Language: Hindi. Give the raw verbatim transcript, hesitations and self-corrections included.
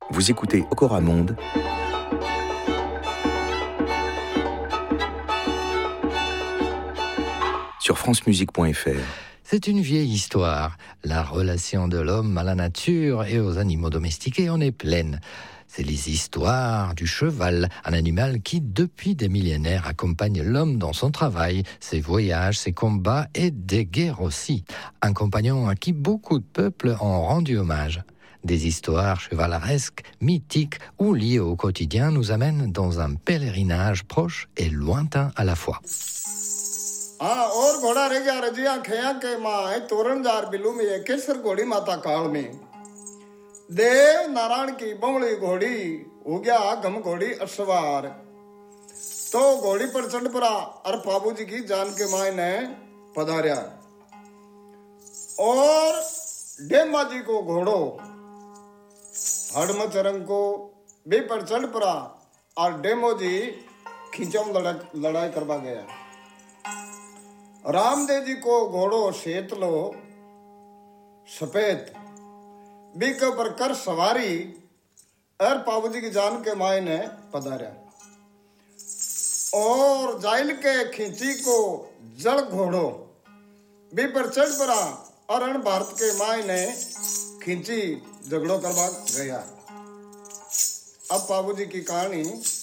Vous écoutez Okora Monde sur france musique point f r. C'est une vieille histoire. La relation de l'homme à la nature et aux animaux domestiqués en est pleine. C'est les histoires du cheval, un animal qui, depuis des millénaires, accompagne l'homme dans son travail, ses voyages, ses combats et des guerres aussi. Un compagnon à qui beaucoup de peuples ont rendu hommage. Des histoires chevaleresques, mythiques ou liées au quotidien nous amènent dans un pèlerinage proche et lointain à la fois. हाँ और घोड़ा रह गया रजिया खया के माँ तोरणदार बिलू में ये केसर घोड़ी माता काल में देव नारायण की बमड़ी घोड़ी हो गया गम घोड़ी अश्वार तो घोड़ी पर चढ़ पड़ा और बाबू जी की जान के माँ ने पधारिया और डेमा जी को घोड़ो हड़मचरंग को भी पर चढ़ पड़ा और डेमो जी खींचम लड़ाई करवा गया। रामदेव जी को घोड़ो शेतलो सफेद बी के ऊपर कर सवारी और बाबू जी की जान के माए ने पधारा और जाइल के खींची को जल घोड़ो बी पर चढ़ पड़ा और अण भारत के माए ने खींची झगड़ो करवा गया। अब बाबू जी की कहानी